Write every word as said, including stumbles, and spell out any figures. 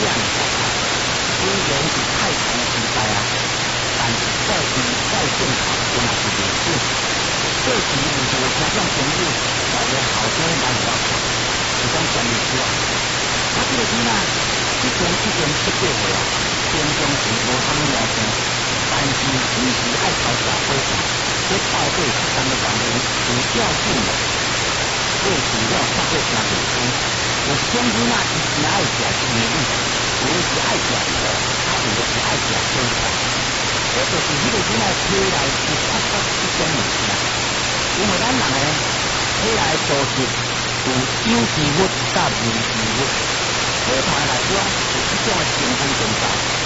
样的，虽然是太长的时代啊，但是再是再更好，我也是理解。过去有一个家长朋友，在个后生来我看，是讲专业书啊。啊，这个囡仔一天一天七八岁啊，平常时无通聊天，但是平时爱偷食好食，这到底是什么原因？有孝顺的，过除了较过真认真。有种囡仔伊是爱食青米，有的是爱食鱼，啊有的是爱食生菜。这就是迄个囡仔体内是缺乏一种物件，因为咱人诶体内组织有有机物甲无机物，体态来讲有一种诶成分存在。